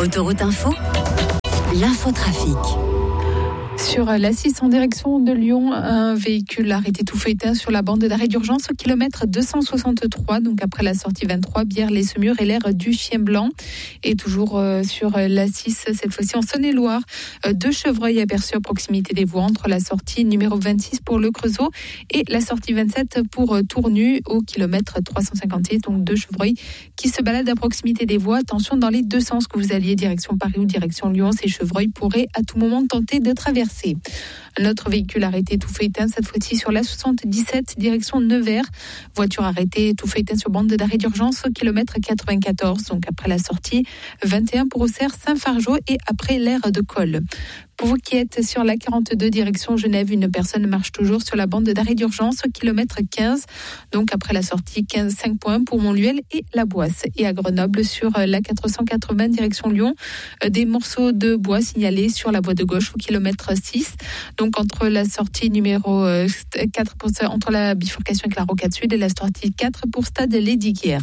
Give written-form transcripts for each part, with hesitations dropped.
Autoroute Info, l'infotrafic. Sur l'A6 en direction de Lyon, un véhicule arrêté tout feu éteint sur la bande d'arrêt d'urgence au kilomètre 263, donc après la sortie 23, Bière-les-Semurs et l'aire du Chien Blanc. Et toujours sur l'A6, cette fois-ci en Saône-et-Loire, deux chevreuils aperçus à proximité des voies entre la sortie numéro 26 pour Le Creusot et la sortie 27 pour Tournu au kilomètre 356. Donc deux chevreuils qui se baladent à proximité des voies. Attention dans les deux sens, que vous alliez direction Paris ou direction Lyon, ces chevreuils pourraient à tout moment tenter de traverser. Un autre véhicule arrêté tout feu éteint, cette fois-ci sur la 77 direction Nevers. Voiture arrêtée tout feu éteint sur bande d'arrêt d'urgence au kilomètre 94, donc après la sortie 21 pour Auxerre, Saint-Fargeau et après l'aire de Colle. Pour vous qui êtes sur la 42 direction Genève, une personne marche toujours sur la bande d'arrêt d'urgence au kilomètre 15, donc après la sortie 15,5 points pour Montluel et La Boisse. Et à Grenoble, sur la 480 direction Lyon, des morceaux de bois signalés sur la voie de gauche au kilomètre 6, donc entre la sortie numéro 4 pour, entre la bifurcation avec la Rocade Sud et la sortie 4 pour Stade Lédiguière.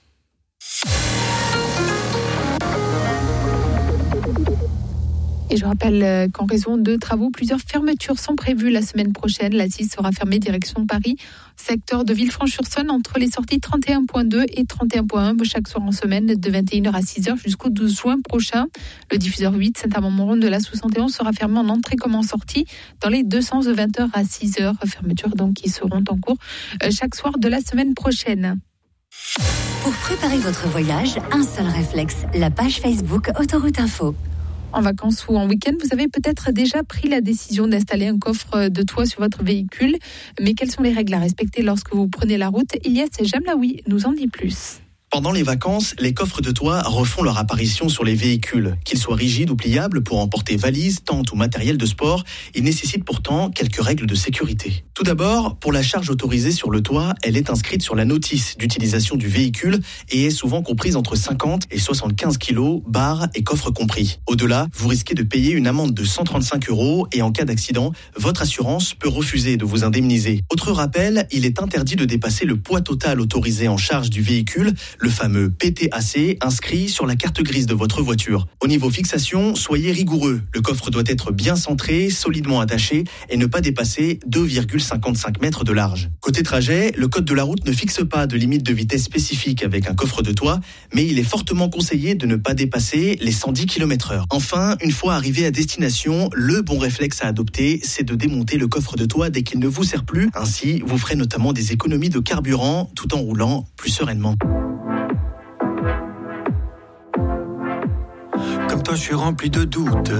Et je rappelle qu'en raison de travaux, plusieurs fermetures sont prévues la semaine prochaine. La 6 sera fermée direction Paris, secteur de Villefranche-sur-Saône, entre les sorties 31.2 et 31.1 chaque soir en semaine de 21h à 6h jusqu'au 12 juin prochain. Le diffuseur 8 Saint-Amand-Montrond de la 71 sera fermé en entrée comme en sortie dans les deux sens de 20h à 6h. Fermetures donc qui seront en cours chaque soir de la semaine prochaine. Pour préparer votre voyage, un seul réflexe, la page Facebook Autoroute Info. En vacances ou en week-end, vous avez peut-être déjà pris la décision d'installer un coffre de toit sur votre véhicule. Mais quelles sont les règles à respecter lorsque vous prenez la route ? Ilyes Jamlaoui nous en dit plus. Pendant les vacances, les coffres de toit refont leur apparition sur les véhicules. Qu'ils soient rigides ou pliables pour emporter valises, tentes ou matériel de sport, ils nécessitent pourtant quelques règles de sécurité. Tout d'abord, pour la charge autorisée sur le toit, elle est inscrite sur la notice d'utilisation du véhicule et est souvent comprise entre 50 et 75 kilos, barres et coffres compris. Au-delà, vous risquez de payer une amende de 135 € et en cas d'accident, votre assurance peut refuser de vous indemniser. Autre rappel, il est interdit de dépasser le poids total autorisé en charge du véhicule, le fameux PTAC inscrit sur la carte grise de votre voiture. Au niveau fixation, soyez rigoureux. Le coffre doit être bien centré, solidement attaché et ne pas dépasser 2,55 mètres de large. Côté trajet, le code de la route ne fixe pas de limite de vitesse spécifique avec un coffre de toit, mais il est fortement conseillé de ne pas dépasser les 110 km/h. Enfin, une fois arrivé à destination, le bon réflexe à adopter, c'est de démonter le coffre de toit dès qu'il ne vous sert plus. Ainsi, vous ferez notamment des économies de carburant tout en roulant plus sereinement. Comme toi, je suis rempli de doutes.